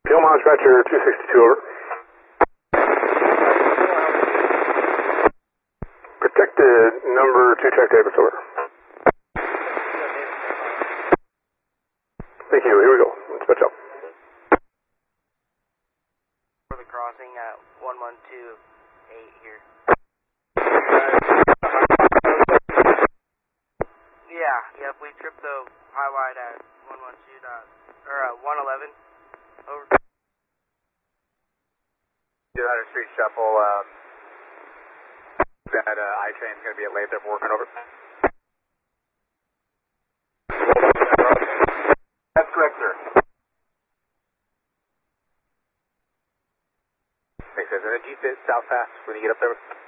Philmont Dispatcher 262, over. Protected number 2 Track Davis, over. Thank you, here we go. Dispatch out. For the crossing at 1128 here. Yep, we tripped the high wide at 111. Over. Do that at Street Shuffle. That I-train's going to be at Lathrop working over. That's correct, sir. Thanks, guys. And then Jeep is south fast when you get up there.